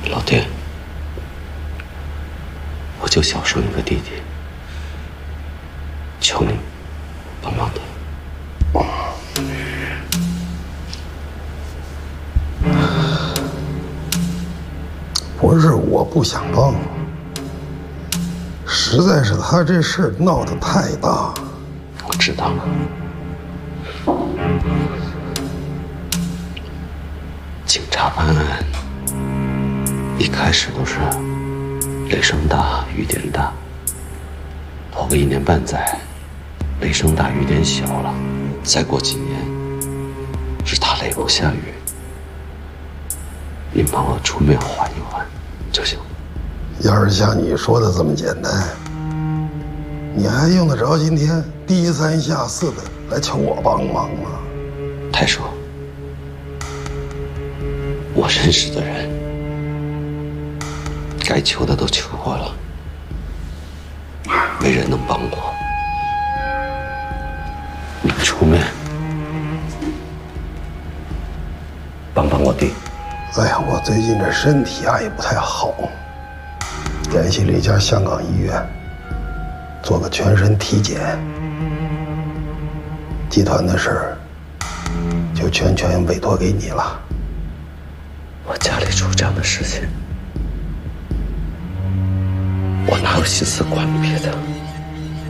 老爹，我就小生一个弟弟，求你帮帮他。 不是我不想帮，实在是他这事闹得太大。 我知道了。警察办案一开始都是雷声大雨点大，拖个1年半载，雷声大雨点小了，再过几年是打雷不下雨，您帮我出面缓一缓就行。 要是像你说的这么简单，你还用得着今天低三下四的来求我帮忙吗？ 太叔，我认识的人，该求的都求过了，没人能帮我。你出面帮帮我弟。 哎呀，我最近这身体也不太好，联系了一家香港医院，做个全身体检。集团的事儿就全委托给你了。 我家里出这样的事情，我哪有心思管别的？